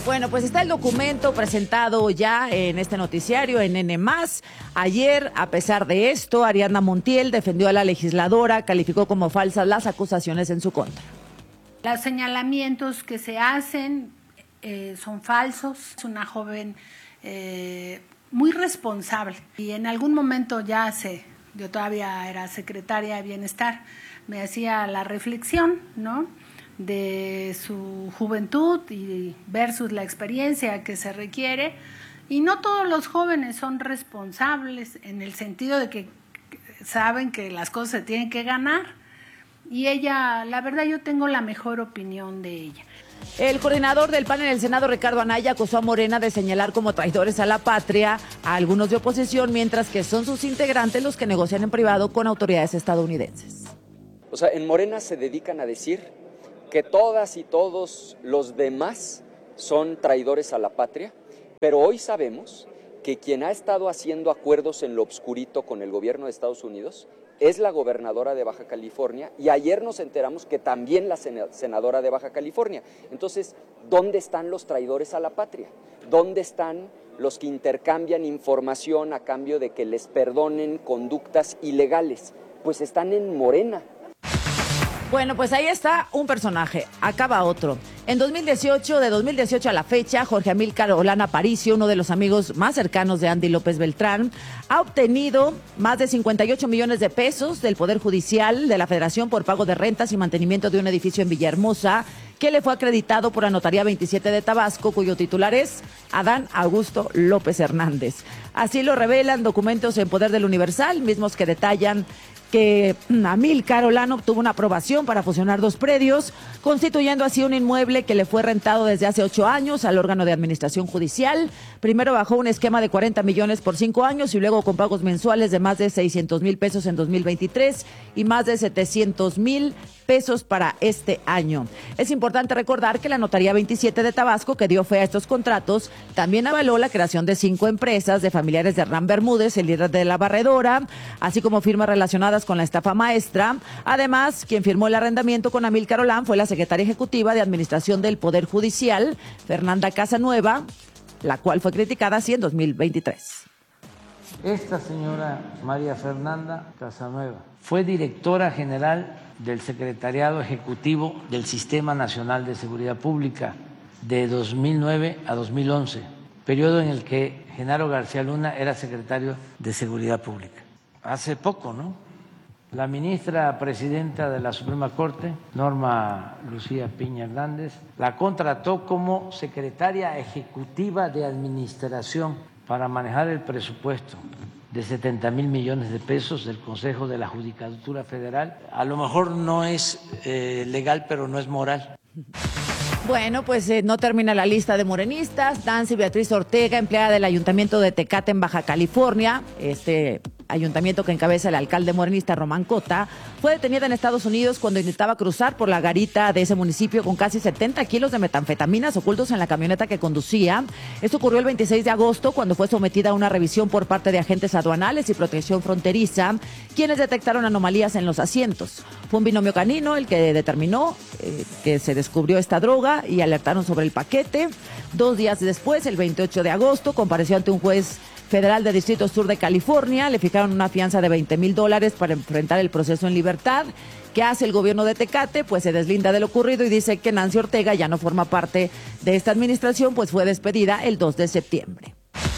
Bueno, pues está el documento presentado ya en este noticiario, en N+. Ayer, a pesar de esto, Ariadna Montiel defendió a la legisladora, calificó como falsas las acusaciones en su contra. Los señalamientos que se hacen son falsos. Es una joven muy responsable y en algún momento yo todavía era secretaria de Bienestar, me hacía la reflexión, ¿no?, de su juventud y versus la experiencia que se requiere, y no todos los jóvenes son responsables en el sentido de que saben que las cosas se tienen que ganar, y ella, la verdad, yo tengo la mejor opinión de ella. El coordinador del PAN en el Senado, Ricardo Anaya, acusó a Morena de señalar como traidores a la patria a algunos de oposición, mientras que son sus integrantes los que negocian en privado con autoridades estadounidenses. O sea, en Morena se dedican a decir que todas y todos los demás son traidores a la patria, pero hoy sabemos que quien ha estado haciendo acuerdos en lo obscurito con el gobierno de Estados Unidos es la gobernadora de Baja California, y ayer nos enteramos que también la senadora de Baja California. Entonces, ¿dónde están los traidores a la patria? ¿Dónde están los que intercambian información a cambio de que les perdonen conductas ilegales? Pues están en Morena. Bueno, pues ahí está un personaje, acaba otro. En 2018, de 2018 a la fecha, Jorge Amílcar Olano Aparicio, uno de los amigos más cercanos de Andy López Beltrán, ha obtenido más de 58 millones de pesos del Poder Judicial de la Federación por pago de rentas y mantenimiento de un edificio en Villahermosa, que le fue acreditado por la Notaría 27 de Tabasco, cuyo titular es Adán Augusto López Hernández. Así lo revelan documentos en poder del Universal, mismos que detallan que Amílcar Olano obtuvo una aprobación para fusionar dos predios, constituyendo así un inmueble que le fue rentado desde hace 8 años al órgano de administración judicial. Primero bajó un esquema de 40 millones por 5 años y luego con pagos mensuales de más de 600,000 pesos en 2023 y más de 700,000 pesos para este año. Es importante recordar que la Notaría 27 de Tabasco, que dio fe a estos contratos, también avaló la creación de 5 empresas de familiares de Hernán Bermúdez, el líder de la barredora, así como firmas relacionadas con la estafa maestra. Además, quien firmó el arrendamiento con Amílcar Olano fue la secretaria ejecutiva de Administración del Poder Judicial, Fernanda Casanueva, la cual fue criticada así en 2023. Esta señora María Fernanda Casanueva fue directora general del Secretariado Ejecutivo del Sistema Nacional de Seguridad Pública de 2009 a 2011, periodo en el que Genaro García Luna era secretario de Seguridad Pública. Hace poco, ¿no?, la ministra presidenta de la Suprema Corte, Norma Lucía Piña Hernández, la contrató como secretaria ejecutiva de administración para manejar el presupuesto de 70,000 millones de pesos del Consejo de la Judicatura Federal. A lo mejor no es legal, pero no es moral. Bueno, pues no termina la lista de morenistas. Nancy Beatriz Ortega, empleada del Ayuntamiento de Tecate en Baja California, ayuntamiento que encabeza el alcalde morenista Román Cota, fue detenida en Estados Unidos cuando intentaba cruzar por la garita de ese municipio con casi 70 kilos de metanfetaminas ocultos en la camioneta que conducía. Esto ocurrió el 26 de agosto cuando fue sometida a una revisión por parte de agentes aduanales y protección fronteriza, quienes detectaron anomalías en los asientos. Fue un binomio canino el que determinó que se descubrió esta droga y alertaron sobre el paquete. 2 días después, el 28 de agosto, compareció ante un juez federal de Distrito Sur de California. Le fijaron una fianza de $20,000 para enfrentar el proceso en libertad. ¿Qué hace el gobierno de Tecate? Pues se deslinda de lo ocurrido y dice que Nancy Ortega ya no forma parte de esta administración, pues fue despedida el 2 de septiembre.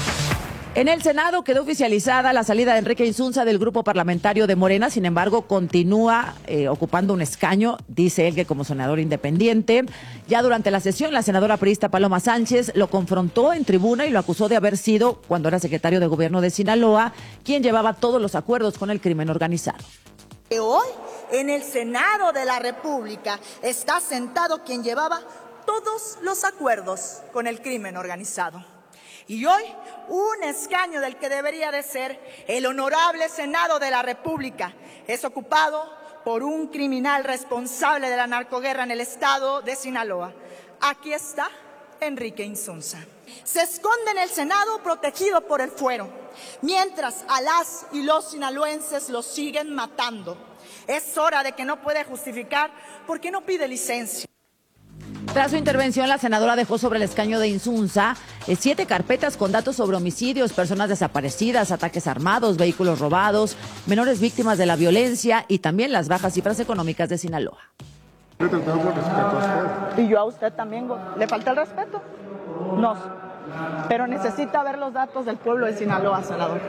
En el Senado quedó oficializada la salida de Enrique Insunza del grupo parlamentario de Morena. Sin embargo, continúa ocupando un escaño, dice él, que como senador independiente. Ya durante la sesión, la senadora priista Paloma Sánchez lo confrontó en tribuna y lo acusó de haber sido, cuando era secretario de gobierno de Sinaloa, quien llevaba todos los acuerdos con el crimen organizado. Hoy, en el Senado de la República, está sentado quien llevaba todos los acuerdos con el crimen organizado. Y hoy, un escaño del que debería de ser el honorable Senado de la República es ocupado por un criminal responsable de la narcoguerra en el estado de Sinaloa. Aquí está Enrique Insunza. Se esconde en el Senado protegido por el fuero, mientras a las y los sinaloenses lo siguen matando. Es hora de que no puede justificar porque no pide licencia. Tras su intervención, la senadora dejó sobre el escaño de Insunza 7 carpetas con datos sobre homicidios, personas desaparecidas, ataques armados, vehículos robados, menores víctimas de la violencia y también las bajas cifras económicas de Sinaloa. Le tratamos con respeto a usted. Y yo a usted también, ¿le falta el respeto? No, pero necesita ver los datos del pueblo de Sinaloa, senador.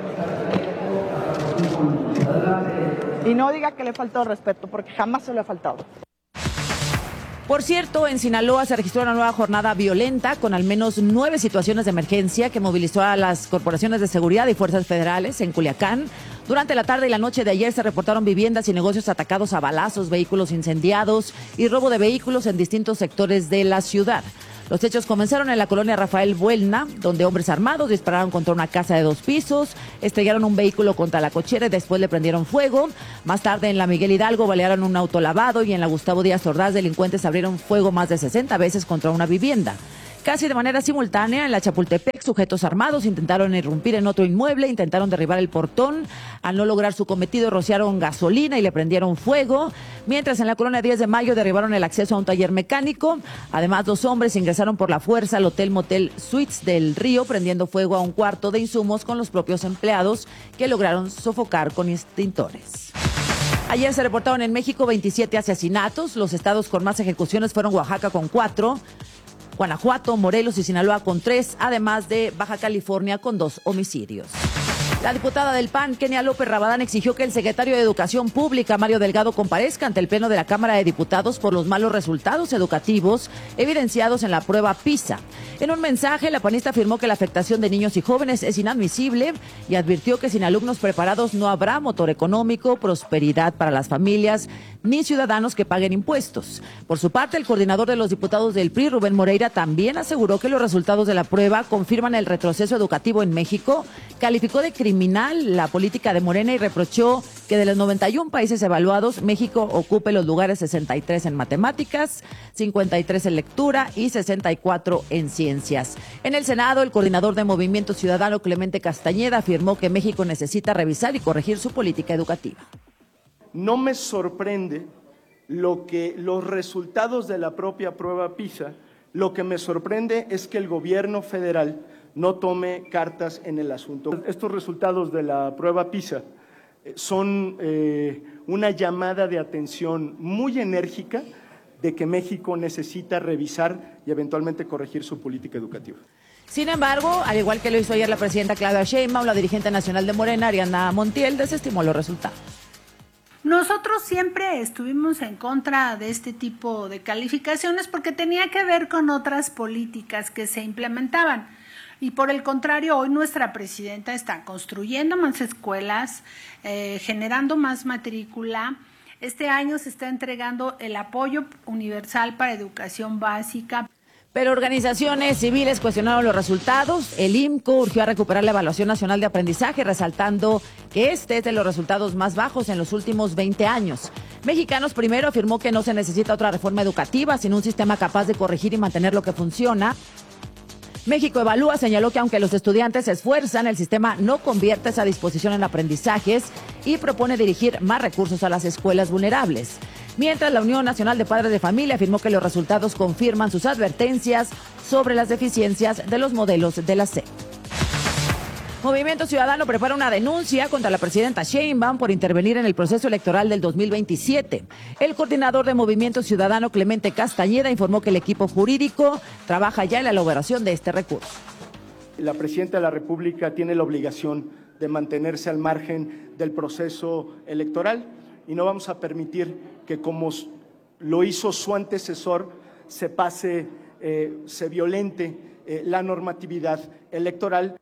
Y no diga que le faltó el respeto, porque jamás se lo ha faltado. Por cierto, en Sinaloa se registró una nueva jornada violenta con al menos 9 situaciones de emergencia que movilizó a las corporaciones de seguridad y fuerzas federales en Culiacán. Durante la tarde y la noche de ayer se reportaron viviendas y negocios atacados a balazos, vehículos incendiados y robo de vehículos en distintos sectores de la ciudad. Los hechos comenzaron en la colonia Rafael Buelna, donde hombres armados dispararon contra una casa de 2 pisos, estrellaron un vehículo contra la cochera y después le prendieron fuego. Más tarde en la Miguel Hidalgo balearon un auto lavado y en la Gustavo Díaz Ordaz delincuentes abrieron fuego más de 60 veces contra una vivienda. Casi de manera simultánea, en la Chapultepec, sujetos armados intentaron irrumpir en otro inmueble, intentaron derribar el portón. Al no lograr su cometido, rociaron gasolina y le prendieron fuego. Mientras en la colonia 10 de Mayo derribaron el acceso a un taller mecánico. Además, 2 hombres ingresaron por la fuerza al Hotel Motel Suites del Río, prendiendo fuego a un cuarto de insumos con los propios empleados que lograron sofocar con extintores. Ayer se reportaron en México 27 asesinatos. Los estados con más ejecuciones fueron Oaxaca con 4. Guanajuato, Morelos y Sinaloa con 3, además de Baja California con 2 homicidios. La diputada del PAN, Kenia López Rabadán, exigió que el secretario de Educación Pública, Mario Delgado, comparezca ante el Pleno de la Cámara de Diputados por los malos resultados educativos evidenciados en la prueba PISA. En un mensaje, la panista afirmó que la afectación de niños y jóvenes es inadmisible y advirtió que sin alumnos preparados no habrá motor económico, prosperidad para las familias, ni ciudadanos que paguen impuestos. Por su parte, el coordinador de los diputados del PRI, Rubén Moreira, también aseguró que los resultados de la prueba confirman el retroceso educativo en México, calificó de criminal la política de Morena y reprochó que de los 91 países evaluados, México ocupe los lugares 63 en matemáticas, 53 en lectura y 64 en ciencias. En el Senado, el coordinador de Movimiento Ciudadano, Clemente Castañeda, afirmó que México necesita revisar y corregir su política educativa. No me sorprende los resultados de la propia prueba PISA. Lo que me sorprende es que el gobierno federal no tome cartas en el asunto. Estos resultados de la prueba PISA son una llamada de atención muy enérgica de que México necesita revisar y eventualmente corregir su política educativa. Sin embargo, al igual que lo hizo ayer la presidenta Claudia Sheinbaum, la dirigente nacional de Morena, Ariadna Montiel, desestimó los resultados. Nosotros siempre estuvimos en contra de este tipo de calificaciones porque tenía que ver con otras políticas que se implementaban. Y por el contrario, hoy nuestra presidenta está construyendo más escuelas, generando más matrícula. Este año se está entregando el apoyo universal para educación básica. Pero organizaciones civiles cuestionaron los resultados. El IMCO urgió a recuperar la Evaluación Nacional de Aprendizaje, resaltando que este es de los resultados más bajos en los últimos 20 años. Mexicanos Primero afirmó que no se necesita otra reforma educativa, sino un sistema capaz de corregir y mantener lo que funciona. México Evalúa señaló que aunque los estudiantes se esfuerzan, el sistema no convierte esa disposición en aprendizajes y propone dirigir más recursos a las escuelas vulnerables. Mientras la Unión Nacional de Padres de Familia afirmó que los resultados confirman sus advertencias sobre las deficiencias de los modelos de la SEP. Movimiento Ciudadano prepara una denuncia contra la presidenta Sheinbaum por intervenir en el proceso electoral del 2027. El coordinador de Movimiento Ciudadano, Clemente Castañeda, informó que el equipo jurídico trabaja ya en la elaboración de este recurso. La presidenta de la República tiene la obligación de mantenerse al margen del proceso electoral y no vamos a permitir que, como lo hizo su antecesor, se violente la normatividad electoral.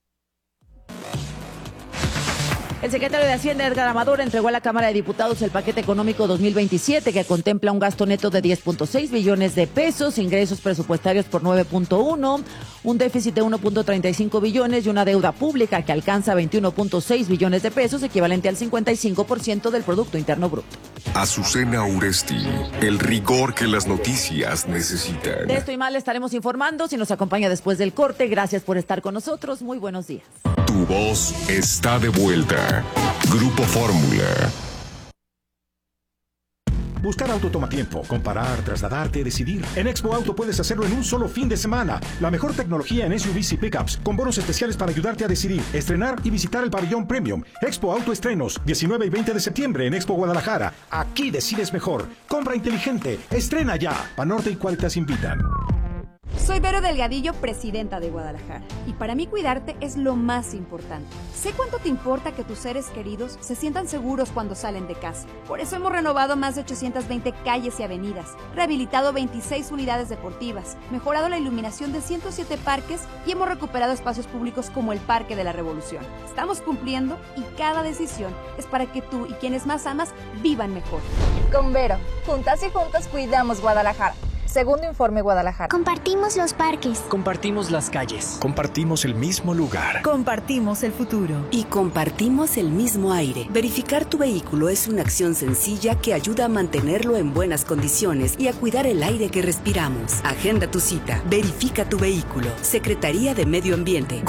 El secretario de Hacienda, Edgar Amador, entregó a la Cámara de Diputados el paquete económico 2027 que contempla un gasto neto de 10.6 billones de pesos, ingresos presupuestarios por 9.1, un déficit de 1.35 billones y una deuda pública que alcanza 21.6 billones de pesos, equivalente al 55% del Producto Interno Bruto. Azucena Uresti, el rigor que las noticias necesitan. De esto y más le estaremos informando si nos acompaña después del corte. Gracias por estar con nosotros. Muy buenos días. Tu voz está de vuelta. Grupo Fórmula. Buscar auto toma tiempo. Comparar, trasladarte, decidir. En Expo Auto puedes hacerlo en un solo fin de semana. La mejor tecnología en SUVs y pickups, con bonos especiales para ayudarte a decidir, estrenar y visitar el pabellón Premium. Expo Auto Estrenos, 19 y 20 de septiembre en Expo Guadalajara. Aquí decides mejor. Compra inteligente. Estrena ya. Banorte y Qualitas invitan. Soy Vero Delgadillo, presidenta de Guadalajara, y para mí cuidarte es lo más importante. Sé cuánto te importa que tus seres queridos se sientan seguros cuando salen de casa. Por eso hemos renovado más de 820 calles y avenidas, rehabilitado 26 unidades deportivas, mejorado la iluminación de 107 parques y hemos recuperado espacios públicos como el Parque de la Revolución. Estamos cumpliendo y cada decisión es para que tú y quienes más amas vivan mejor. Con Vero, juntas y juntos cuidamos Guadalajara. Segundo Informe Guadalajara. Compartimos los parques. Compartimos las calles. Compartimos el mismo lugar. Compartimos el futuro. Y compartimos el mismo aire. Verificar tu vehículo es una acción sencilla que ayuda a mantenerlo en buenas condiciones y a cuidar el aire que respiramos. Agenda tu cita. Verifica tu vehículo. Secretaría de Medio Ambiente.